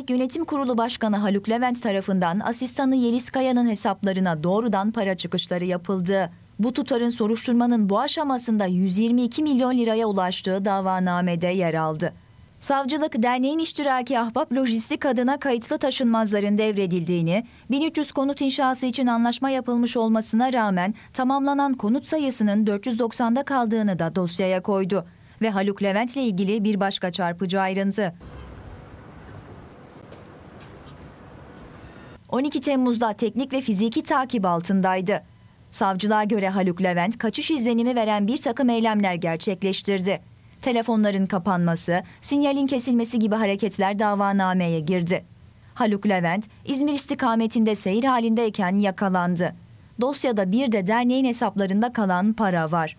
Dernek Yönetim Kurulu Başkanı Haluk Levent tarafından asistanı Yeliz Kaya'nın hesaplarına doğrudan para çıkışları yapıldı. Bu tutarın soruşturmanın bu aşamasında 122 milyon liraya ulaştığı davanamede yer aldı. Savcılık, derneğin iştiraki Ahbap Lojistik adına kayıtlı taşınmazların devredildiğini, 1300 konut inşası için anlaşma yapılmış olmasına rağmen tamamlanan konut sayısının 490'da kaldığını da dosyaya koydu. Ve Haluk Levent'le ilgili bir başka çarpıcı ayrıntı. 12 Temmuz'da teknik ve fiziki takip altındaydı. Savcılığa göre Haluk Levent kaçış izlenimi veren bir takım eylemler gerçekleştirdi. Telefonların kapanması, sinyalin kesilmesi gibi hareketler davanameye girdi. Haluk Levent, İzmir istikametinde seyir halindeyken yakalandı. Dosyada bir de derneğin hesaplarında kalan para var.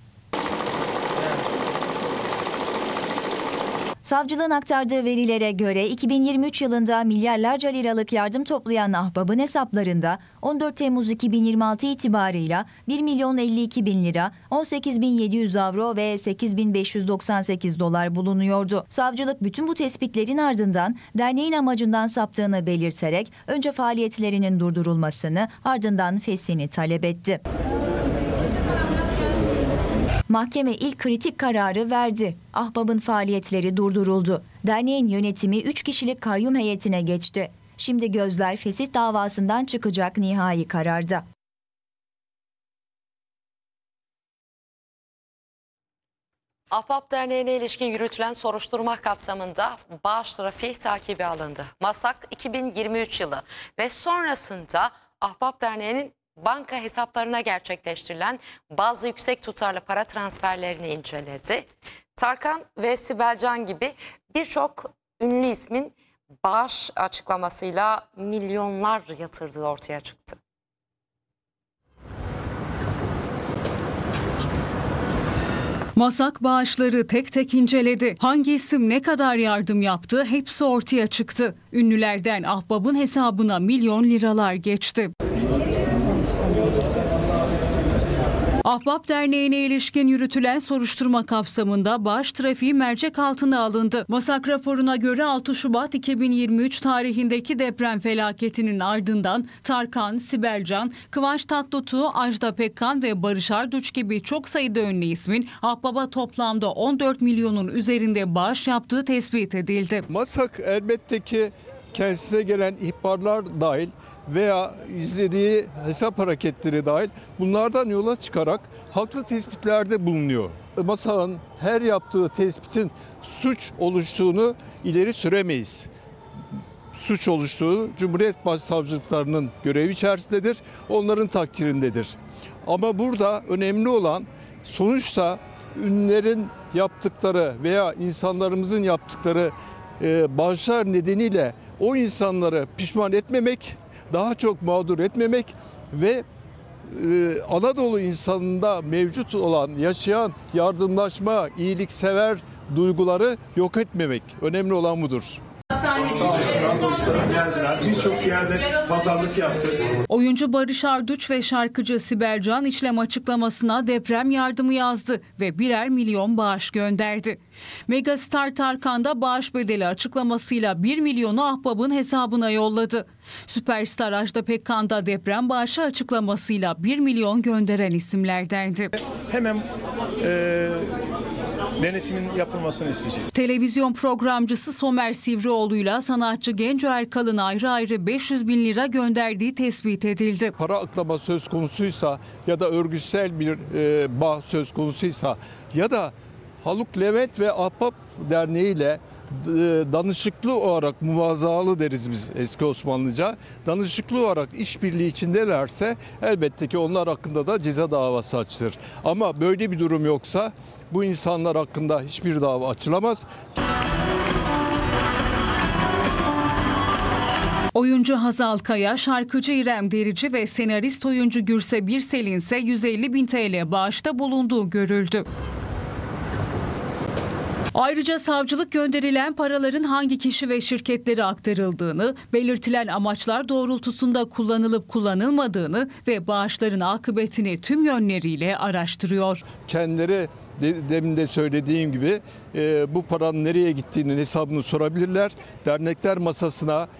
Savcılığın aktardığı verilere göre 2023 yılında milyarlarca liralık yardım toplayan Ahbap'ın hesaplarında 14 Temmuz 2026 itibarıyla 1 milyon 52 bin lira, 18.700 avro ve 8.598 dolar bulunuyordu. Savcılık bütün bu tespitlerin ardından derneğin amacından saptığını belirterek önce faaliyetlerinin durdurulmasını, ardından feshini talep etti. Mahkeme ilk kritik kararı verdi. Ahbap'ın faaliyetleri durduruldu. Derneğin yönetimi 3 kişilik kayyum heyetine geçti. Şimdi gözler fesih davasından çıkacak nihai kararda. Ahbap Derneği'ne ilişkin yürütülen soruşturma kapsamında bağış trafiği takibi alındı. MASAK 2023 yılı ve sonrasında Ahbap Derneği'nin banka hesaplarına gerçekleştirilen bazı yüksek tutarlı para transferlerini inceledi. Tarkan ve Sibel Can gibi birçok ünlü ismin bağış açıklamasıyla milyonlar yatırdığı ortaya çıktı. MASAK bağışları tek tek inceledi. Hangi isim ne kadar yardım yaptı hepsi ortaya çıktı. Ünlülerden Ahbap'ın hesabına milyon liralar geçti. Ahbap Derneği'ne ilişkin yürütülen soruşturma kapsamında bağış trafiği mercek altına alındı. MASAK raporuna göre 6 Şubat 2023 tarihindeki deprem felaketinin ardından Tarkan, Sibel Can, Kıvanç Tatlıtuğ, Ajda Pekkan ve Barış Arduç gibi çok sayıda ünlü ismin Ahbap'a toplamda 14 milyonun üzerinde bağış yaptığı tespit edildi. MASAK elbette ki kendisine gelen ihbarlar dahil veya izlediği hesap hareketleri dahil bunlardan yola çıkarak haklı tespitlerde bulunuyor. MASAK'ın her yaptığı tespitin suç oluştuğunu ileri süremeyiz. Suç oluştuğu Cumhuriyet Başsavcılıklarının görevi içerisindedir, onların takdirindedir. Ama burada önemli olan sonuçta ünlülerin yaptıkları veya insanlarımızın yaptıkları bağışlar nedeniyle o insanları pişman etmemek, daha çok mağdur etmemek ve Anadolu insanında mevcut olan, yaşayan yardımlaşma, iyiliksever duyguları yok etmemek. Önemli olan budur. Sağ olsunlar dostlarım geldiler. Birçok yerde pazarlık yaptık. Oyuncu Barış Arduç ve şarkıcı Sibel Can işlem açıklamasına deprem yardımı yazdı ve birer milyon bağış gönderdi. Megastar Tarkan da bağış bedeli açıklamasıyla 1 milyonu Ahbap'ın hesabına yolladı. Süperstar Ajda Pekkan da deprem bağışı açıklamasıyla 1 milyon gönderen isimlerdendi. Hemen denetimin yapılmasını isteyecek. Televizyon programcısı Somer Sivrioğlu'yla sanatçı Genco Erkal'ın ayrı ayrı 500 bin lira gönderdiği tespit edildi. Para aklama söz konusuysa ya da örgütsel bir bağ söz konusuysa ya da Haluk Levent ve Ahbap Derneği ile danışıklı olarak muvazalı deriz biz eski Osmanlıca. Danışıklı olarak işbirliği içindelerse elbette ki onlar hakkında da ceza davası açılır. Ama böyle bir durum yoksa bu insanlar hakkında hiçbir dava açılamaz. Oyuncu Hazal Kaya, şarkıcı İrem Derici ve senarist oyuncu Gürse Birsel'in ise 150 bin TL bağışta bulunduğu görüldü. Ayrıca savcılık gönderilen paraların hangi kişi ve şirketlere aktarıldığını, belirtilen amaçlar doğrultusunda kullanılıp kullanılmadığını ve bağışların akıbetini tüm yönleriyle araştırıyor. Kendileri demin de söylediğim gibi bu paranın nereye gittiğinin hesabını sorabilirler. Dernekler masasına